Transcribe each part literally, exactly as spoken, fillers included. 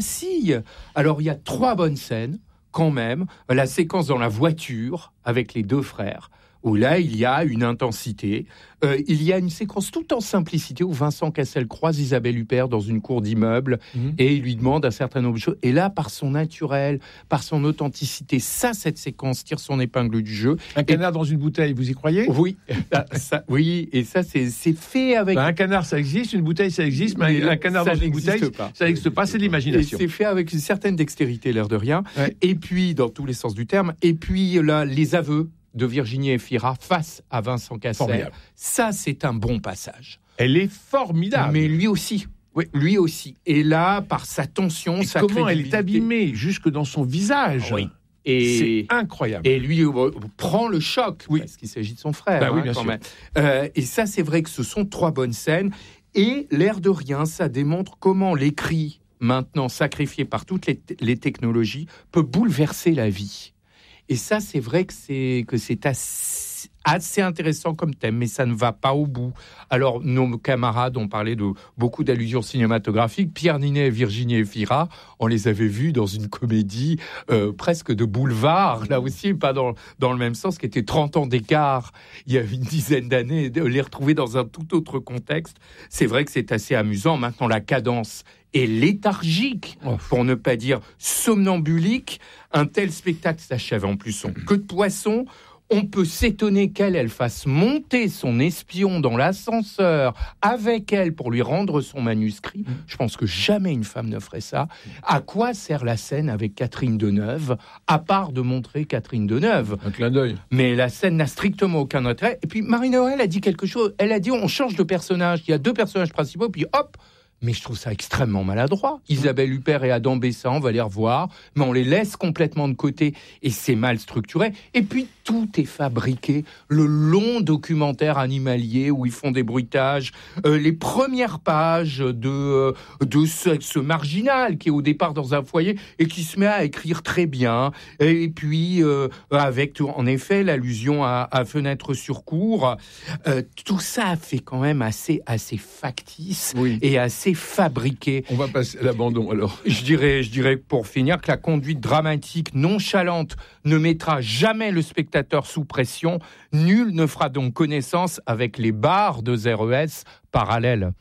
Si, alors il y a trois bonnes scènes quand même. La séquence dans la voiture avec les deux frères, où là, il y a une intensité. Euh, il y a une séquence tout en simplicité où Vincent Cassel croise Isabelle Huppert dans une cour d'immeuble mmh. et il lui demande un certain nombre de choses. Et là, par son naturel, par son authenticité, ça, cette séquence tire son épingle du jeu. Un canard et... dans une bouteille, vous y croyez ? Oui, ça, ça, oui, et ça, c'est, c'est fait avec... Ben, un canard, ça existe, une bouteille, ça existe, mais, mais un canard dans une bouteille, pas. ça n'existe pas, c'est de l'imagination. Et c'est fait avec une certaine dextérité, l'air de rien. Ouais. Et puis, dans tous les sens du terme, et puis là, les aveux de Virginie Efira face à Vincent Cassel. Formidable. Ça, c'est un bon passage. Elle est formidable. Mais lui aussi. Oui, lui aussi. Et là, par sa tension, et sa comment elle est abîmée jusque dans son visage. Oui. Et c'est incroyable. Et lui euh, prend le choc, oui. parce qu'il s'agit de son frère. Bah hein, oui, bien quand sûr. Même. Euh, et ça, c'est vrai que ce sont trois bonnes scènes. Et l'air de rien, ça démontre comment l'écrit, maintenant sacrifié par toutes les, t- les technologies, peut bouleverser la vie. Et ça, c'est vrai que c'est, que c'est assez, assez intéressant comme thème, mais ça ne va pas au bout. Alors, nos camarades ont parlé de beaucoup d'allusions cinématographiques. Pierre Ninet et Virginie Efira, on les avait vus dans une comédie euh, presque de boulevard, là aussi, pas dans, dans le même sens, qui était trente ans d'écart, il y a une dizaine d'années, de les retrouver dans un tout autre contexte. C'est vrai que c'est assez amusant. Maintenant, la cadence est léthargique, pour ne pas dire somnambulique. Un tel spectacle s'achève en plus son queue de poisson. On peut s'étonner qu'elle, elle fasse monter son espion dans l'ascenseur avec elle pour lui rendre son manuscrit. Je pense que jamais une femme ne ferait ça. À quoi sert la scène avec Catherine Deneuve, à part de montrer Catherine Deneuve ? Un clin d'œil. Mais la scène n'a strictement aucun intérêt. Et puis Marie-Noël a dit quelque chose. Elle a dit on change de personnage. Il y a deux personnages principaux, puis hop. Mais je trouve ça extrêmement maladroit. Isabelle Huppert et Adam Bessin, on va les revoir, mais on les laisse complètement de côté et c'est mal structuré. Et puis tout est fabriqué. Le long documentaire animalier où ils font des bruitages, euh, les premières pages de, euh, de ce, ce marginal qui est au départ dans un foyer et qui se met à écrire très bien. Et puis euh, avec en effet l'allusion à, à Fenêtre sur cour, euh, tout ça fait quand même assez, assez factice oui. et assez fabriqué. On va passer à l'abandon alors. Je dirais, je dirais pour finir que la conduite dramatique nonchalante ne mettra jamais le spectateur sous pression. Nul ne fera donc connaissance avec les barres de R E S parallèles.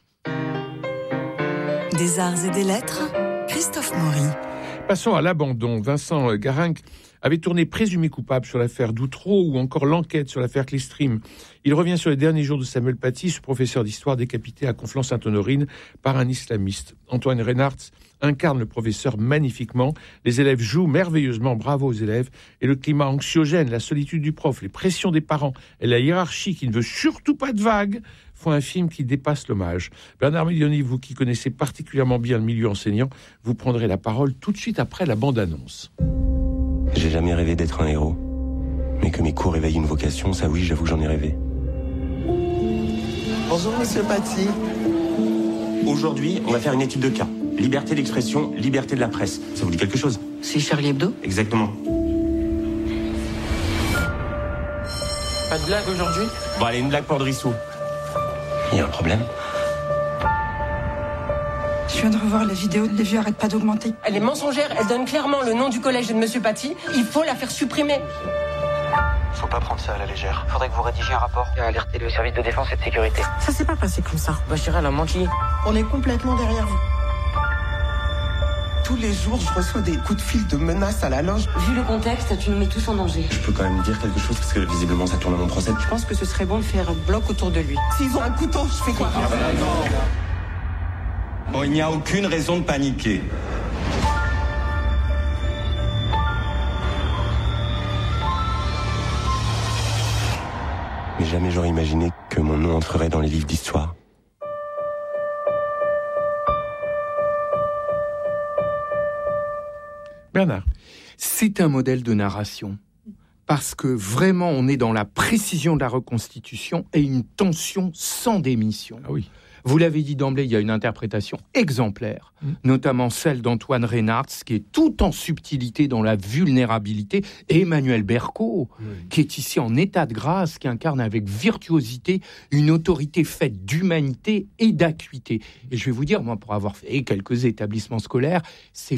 Des arts et des lettres, Christophe Maury. Passons à l'abandon. Vincent Garinck avait tourné Présumé coupable sur l'affaire Doutreau ou encore L'enquête sur l'affaire Clearstream. Il revient sur les derniers jours de Samuel Paty, ce professeur d'histoire décapité à Conflans-Sainte-Honorine par un islamiste. Antoine Reinhardt incarne le professeur magnifiquement. Les élèves jouent merveilleusement, bravo aux élèves. Et le climat anxiogène, la solitude du prof, les pressions des parents et la hiérarchie qui ne veut surtout pas de vagues font un film qui dépasse l'hommage. Bernard Milioni, vous qui connaissez particulièrement bien le milieu enseignant, vous prendrez la parole tout de suite après la bande-annonce. J'ai jamais rêvé d'être un héros. Mais que mes cours éveillent une vocation, ça oui, j'avoue que j'en ai rêvé. Bonjour, monsieur Paty. Aujourd'hui, on va faire une étude de cas. Liberté d'expression, liberté de la presse. Ça vous dit quelque chose ? C'est Charlie Hebdo ? Exactement. Pas de blague aujourd'hui ? Bon, allez, une blague pour Drissou. Il y a un problème ? Je viens de revoir la vidéo, les vues arrêtent pas d'augmenter. Elle est mensongère, elle donne clairement le nom du collège de monsieur Paty. Il faut la faire supprimer. Faut pas prendre ça à la légère. Faudrait que vous rédigiez un rapport et alerter le service de défense et de sécurité. Ça s'est pas passé comme ça. Bachir, elle a menti. On est complètement derrière vous. Tous les jours, je reçois des coups de fil de menaces à la loge. Vu le contexte, tu nous mets tous en danger. Je peux quand même dire quelque chose parce que visiblement ça tourne à mon procès. Je pense que ce serait bon de faire un bloc autour de lui. S'ils ont un couteau, je fais quoi ? Bon, il n'y a aucune raison de paniquer. Mais jamais j'aurais imaginé que mon nom entrerait dans les livres d'histoire. Bernard. C'est un modèle de narration. Parce que vraiment, on est dans la précision de la reconstitution et une tension sans démission. Ah oui. Vous l'avez dit d'emblée, il y a une interprétation exemplaire, mmh. notamment celle d'Antoine Reynards, qui est tout en subtilité dans la vulnérabilité, et Emmanuel Berco, mmh. qui est ici en état de grâce, qui incarne avec virtuosité une autorité faite d'humanité et d'acuité. Et je vais vous dire, moi, pour avoir fait quelques établissements scolaires, c'est